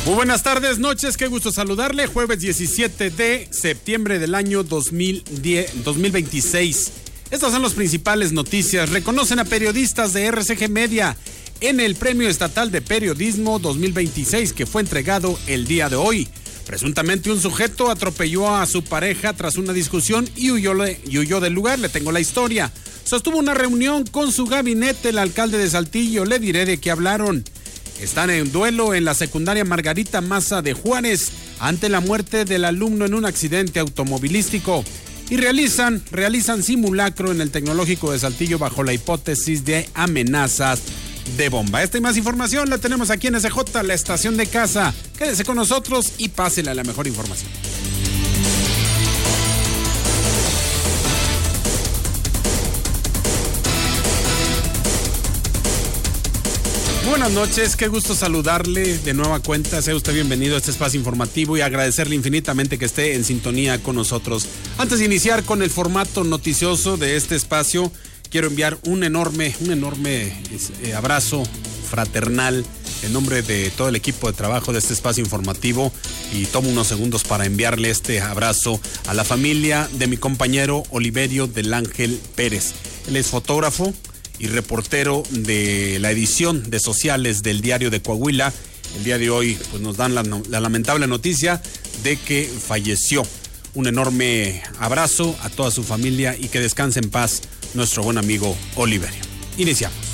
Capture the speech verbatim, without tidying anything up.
Muy buenas tardes, noches, qué gusto saludarle. Jueves diecisiete de septiembre del año dos mil veintiséis. Estas son las principales noticias. Reconocen a periodistas de R C G Media en el Premio Estatal de Periodismo dos mil veintiséis que fue entregado el día de hoy. Presuntamente un sujeto atropelló a su pareja tras una discusión y huyó, y huyó del lugar. Le tengo la historia. Sostuvo una reunión con su gabinete el alcalde de Saltillo. Le diré de qué hablaron. Están en duelo en la secundaria Margarita Maza de Juárez ante la muerte del alumno en un accidente automovilístico y realizan, realizan simulacro en el Tecnológico de Saltillo bajo la hipótesis de amenazas de bomba. Esta y más información la tenemos aquí en S J, la estación de casa. Quédese con nosotros y pásele a la mejor información. Buenas noches, qué gusto saludarle de nueva cuenta. Sea usted bienvenido a este espacio informativo y agradecerle infinitamente que esté en sintonía con nosotros. Antes de iniciar con el formato noticioso de este espacio, quiero enviar un enorme, un enorme eh, abrazo fraternal en nombre de todo el equipo de trabajo de este espacio informativo, y tomo unos segundos para enviarle este abrazo a la familia de mi compañero Oliverio del Ángel Pérez. Él es fotógrafo y reportero de la edición de sociales del Diario de Coahuila. El día de hoy pues nos dan la, la lamentable noticia de que falleció. Un enorme abrazo a toda su familia y que descanse en paz nuestro buen amigo Oliverio. Iniciamos.